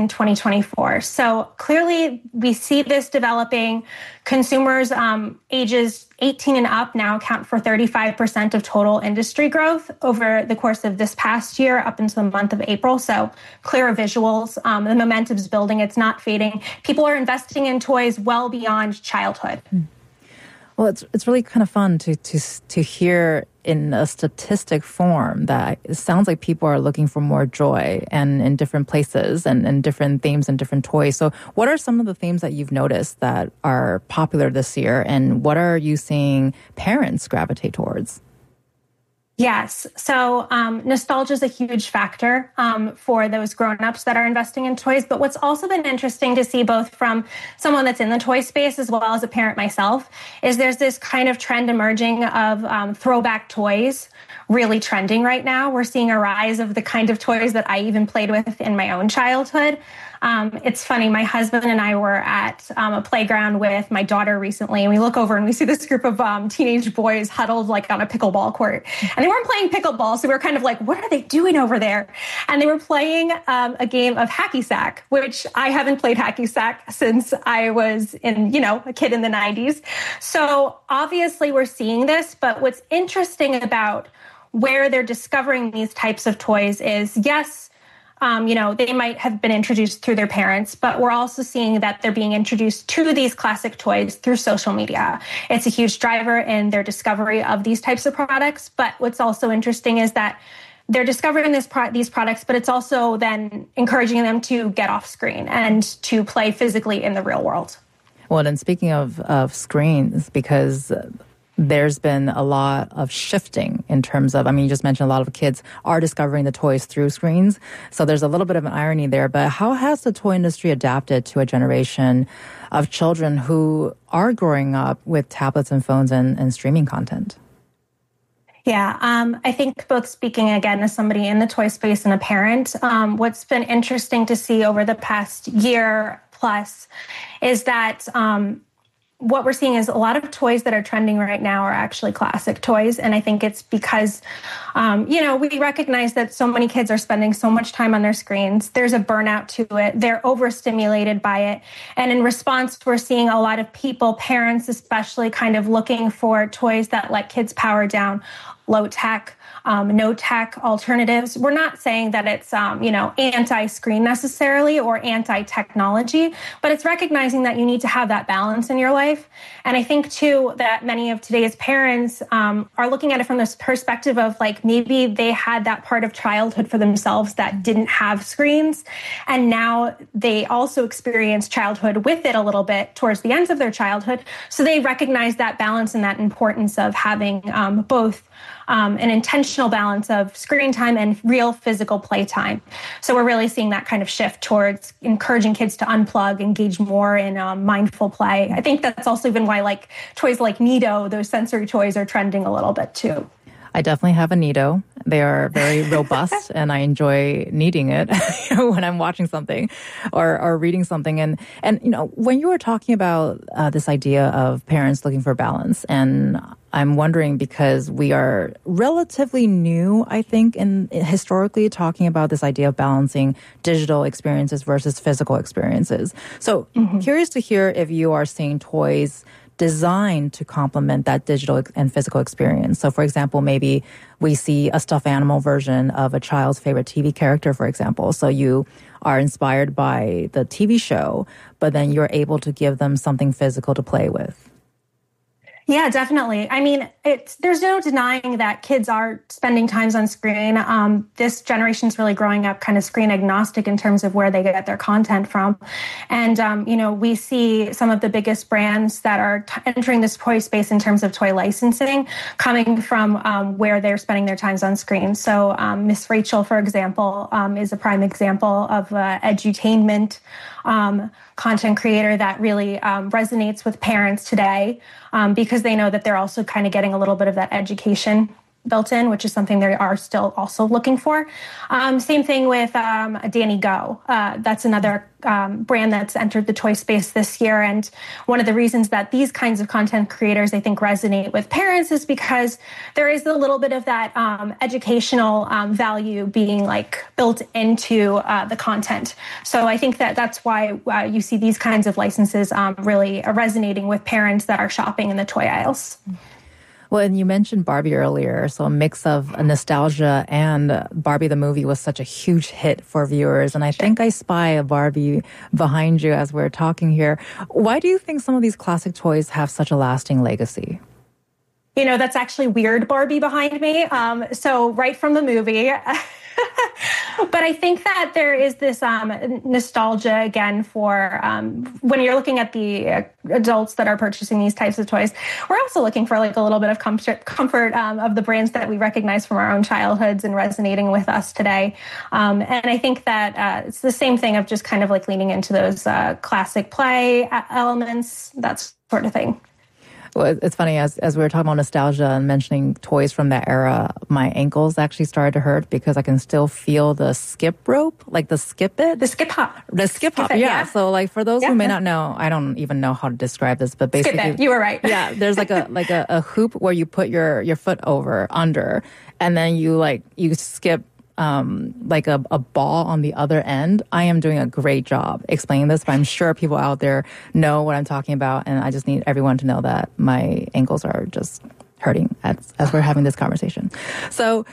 in 2024. So clearly we see this developing. Consumers ages 18 and up now account for 35% of total industry growth over the course of this past year up into the month of April. So clearer visuals, the momentum's building, it's not fading. People are investing in toys well beyond childhood. Well, it's really kind of fun to hear in a statistic form that it sounds like people are looking for more joy and in different places and different themes and different toys. So what are some of the themes that you've noticed that are popular this year, and what are you seeing parents gravitate towards? Yes. So nostalgia is a huge factor for those grown-ups that are investing in toys. But what's also been interesting to see, both from someone that's in the toy space as well as a parent myself, is there's this kind of trend emerging of throwback toys really trending right now. We're seeing a rise of the kind of toys that I even played with in my own childhood. It's funny, my husband and I were at a playground with my daughter recently, and we look over and we see this group of teenage boys huddled like on a pickleball court. And they weren't playing pickleball, so we were kind of like, what are they doing over there? And they were playing a game of hacky sack, which I haven't played hacky sack since I was a kid in the 90s. So obviously we're seeing this, but what's interesting about where they're discovering these types of toys is, yes, they might have been introduced through their parents, but we're also seeing that they're being introduced to these classic toys through social media. It's a huge driver in their discovery of these types of products. But what's also interesting is that they're discovering these products, but it's also then encouraging them to get off screen and to play physically in the real world. Well, and speaking of screens, because there's been a lot of shifting in terms of, you just mentioned a lot of kids are discovering the toys through screens. So there's a little bit of an irony there. But how has the toy industry adapted to a generation of children who are growing up with tablets and phones and streaming content? Yeah, I think both speaking again as somebody in the toy space and a parent, what's been interesting to see over the past year plus is that what we're seeing is a lot of toys that are trending right now are actually classic toys. And I think it's because, we recognize that so many kids are spending so much time on their screens. There's a burnout to it. They're overstimulated by it. And in response, we're seeing a lot of people, parents especially, kind of looking for toys that let kids power down, low tech, no tech alternatives. We're not saying that it's, anti-screen necessarily or anti-technology, but it's recognizing that you need to have that balance in your life. And I think, too, that many of today's parents are looking at it from this perspective of, maybe they had that part of childhood for themselves that didn't have screens. And now they also experience childhood with it a little bit towards the ends of their childhood. So they recognize that balance and that importance of having both an intentional balance of screen time and real physical play time. So we're really seeing that kind of shift towards encouraging kids to unplug, engage more in mindful play. I think that's also even why toys like Neato, those sensory toys, are trending a little bit too. I definitely have a Neato. They are very robust, and I enjoy kneading it when I'm watching something or reading something. And when you were talking about this idea of parents looking for balance, and I'm wondering, because we are relatively new, I think, in historically talking about this idea of balancing digital experiences versus physical experiences. So curious to hear if you are seeing toys designed to complement that digital and physical experience. So, for example, maybe we see a stuffed animal version of a child's favorite TV character, for example. So you are inspired by the TV show, but then you're able to give them something physical to play with. Yeah, definitely. There's no denying that kids are spending times on screen. This generation's really growing up kind of screen agnostic in terms of where they get their content from. And, we see some of the biggest brands that are entering this toy space in terms of toy licensing coming from where they're spending their times on screen. So Miss Rachel, for example, is a prime example of edutainment content creator that really resonates with parents today because they know that they're also kind of getting a little bit of that education built in, which is something they are still also looking for. Same thing with Danny Go. That's another brand that's entered the toy space this year. And one of the reasons that these kinds of content creators, I think, resonate with parents is because there is a little bit of that educational value being like built into the content. So I think that that's why you see these kinds of licenses really resonating with parents that are shopping in the toy aisles. Well, and you mentioned Barbie earlier, so a mix of nostalgia and Barbie the movie was such a huge hit for viewers. And I think I spy a Barbie behind you as we're talking here. Why do you think some of these classic toys have such a lasting legacy? You know, that's actually weird, Barbie behind me. So right from the movie. But I think that there is this nostalgia again for when you're looking at the adults that are purchasing these types of toys. We're also looking for like a little bit of comfort of the brands that we recognize from our own childhoods and resonating with us today. And I think that it's the same thing of just kind of like leaning into those classic play elements, that sort of thing. Well, it's funny, as we were talking about nostalgia and mentioning toys from that era, my ankles actually started to hurt because I can still feel the skip rope, like the skip it. The skip hop. The skip hop, yeah. So like for those who may not know, I don't even know how to describe this, but basically. Skip it, you were right. Yeah, there's like a hoop where you put your foot under, and then you skip like a ball on the other end. I am doing a great job explaining this, but I'm sure people out there know what I'm talking about. And I just need everyone to know that my ankles are just hurting as we're having this conversation. So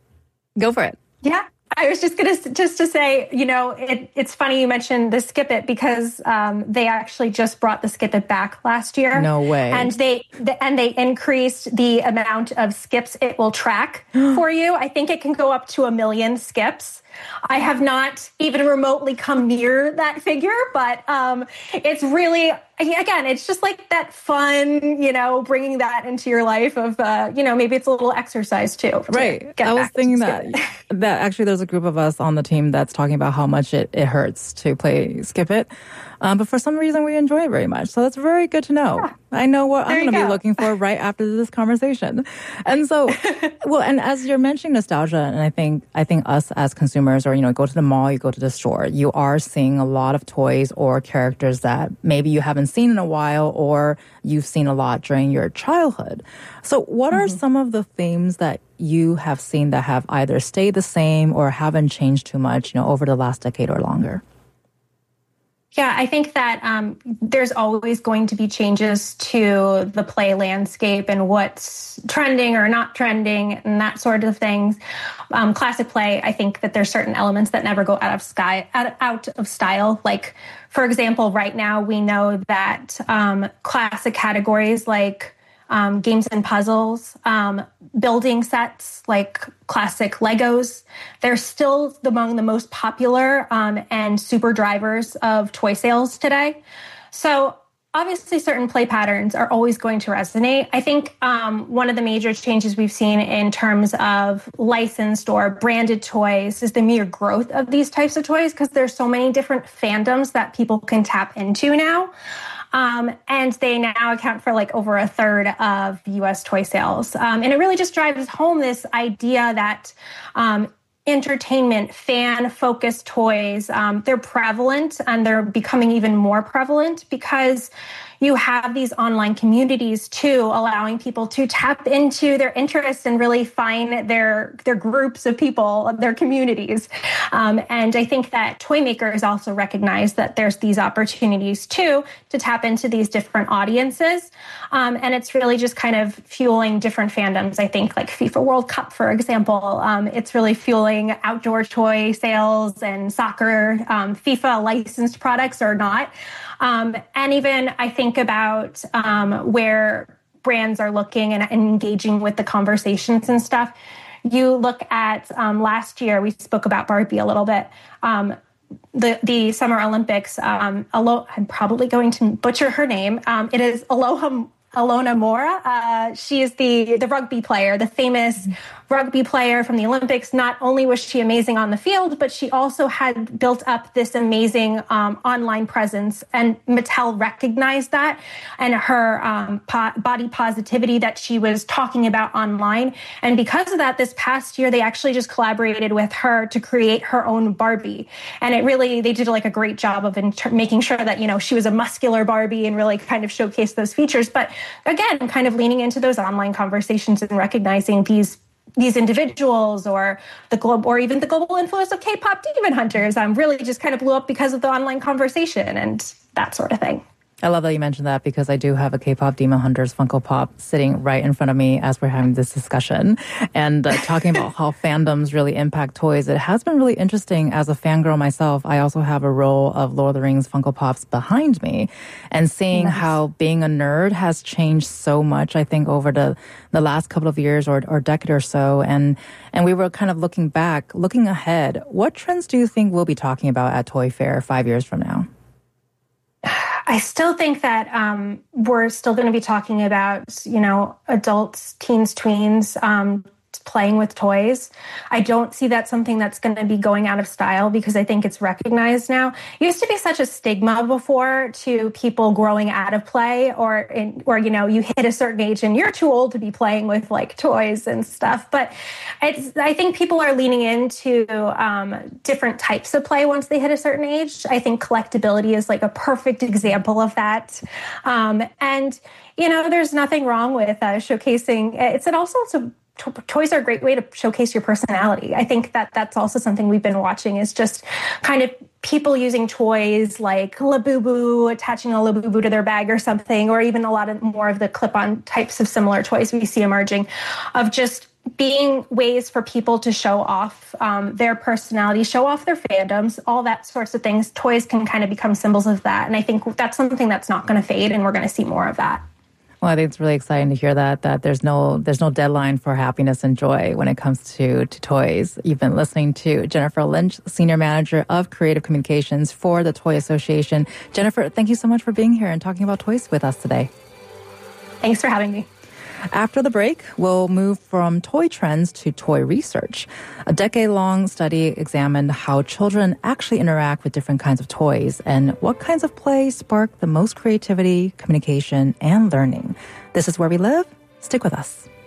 go for it. Yeah. I was just going to say, you know, it's funny you mentioned the Skip It because they actually just brought the Skip It back last year. No way. And they increased the amount of skips it will track for you. I think it can go up to 1 million skips. I have not even remotely come near that figure, but it's really, again, it's just like that fun, you know, bringing that into your life of, you know, maybe it's a little exercise too. Right. I was thinking that actually there's a group of us on the team that's talking about how much it hurts to play Skip It. But for some reason, we enjoy it very much. So that's very good to know. Yeah. I know what I'm going to be looking for right after this conversation. And so, well, and as you're mentioning nostalgia, and I think us as consumers, or, you know, go to the mall, you go to the store, you are seeing a lot of toys or characters that maybe you haven't seen in a while, or you've seen a lot during your childhood. So what are some of the themes that you have seen that have either stayed the same or haven't changed too much, you know, over the last decade or longer? Yeah, I think that there's always going to be changes to the play landscape and what's trending or not trending and that sort of things. Classic play, I think that there's certain elements that never go out of style. Like, for example, right now we know that classic categories like games and puzzles, building sets like classic Legos, they're still among the most popular and super drivers of toy sales today. So obviously certain play patterns are always going to resonate. I think one of the major changes we've seen in terms of licensed or branded toys is the mere growth of these types of toys, because there's so many different fandoms that people can tap into now. And they now account for like over a third of U.S. toy sales. And it really just drives home this idea that entertainment, fan-focused toys, they're prevalent, and they're becoming even more prevalent because you have these online communities too, allowing people to tap into their interests and really find their groups of people, their communities. And I think that toy makers also recognize that there's these opportunities too to tap into these different audiences. And it's really just kind of fueling different fandoms. I think like FIFA World Cup, for example, it's really fueling outdoor toy sales and soccer, FIFA licensed products or not. And even I think about where brands are looking and engaging with the conversations and stuff. You look at last year, we spoke about Barbie a little bit. The Summer Olympics, I'm probably going to butcher her name. It is Aloha Alona Mora. She is the rugby player, the famous rugby player from the Olympics. Not only was she amazing on the field, but she also had built up this amazing online presence. And Mattel recognized that and her body positivity that she was talking about online. And because of that, this past year, they actually just collaborated with her to create her own Barbie. And they did like a great job of making sure that, she was a muscular Barbie and really kind of showcased those features. But again, kind of leaning into those online conversations and recognizing these individuals or even the global influence of K-pop demon hunters really just kind of blew up because of the online conversation and that sort of thing. I love that you mentioned that because I do have a K-pop Demon Hunters Funko Pop sitting right in front of me as we're having this discussion and talking about how fandoms really impact toys. It has been really interesting as a fangirl myself. I also have a row of Lord of the Rings Funko Pops behind me and seeing how being a nerd has changed so much, I think, over the last couple of years or decade or so. And we were kind of looking ahead. What trends do you think we'll be talking about at Toy Fair 5 years from now? I still think that we're still going to be talking about, adults, teens, tweens, playing with toys. I don't see that something that's going to be going out of style because I think it's recognized now. It used to be such a stigma before to people growing out of play or you hit a certain age and you're too old to be playing with like toys and stuff. But I think people are leaning into different types of play once they hit a certain age. I think collectability is like a perfect example of that. And there's nothing wrong with showcasing. Toys are a great way to showcase your personality. I think that's also something we've been watching is just kind of people using toys like Labubu, attaching a Labubu to their bag or something, or even a lot of more of the clip-on types of similar toys we see emerging of just being ways for people to show off their personality, show off their fandoms, all that sorts of things. Toys can kind of become symbols of that. And I think that's something that's not going to fade, and we're going to see more of that. Well, I think it's really exciting to hear that there's no deadline for happiness and joy when it comes to toys. You've been listening to Jennifer Lynch, Senior Manager of Creative Communications for the Toy Association. Jennifer, thank you so much for being here and talking about toys with us today. Thanks for having me. After the break, we'll move from toy trends to toy research. A decade-long study examined how children actually interact with different kinds of toys and what kinds of play spark the most creativity, communication, and learning. This is Where We Live. Stick with us.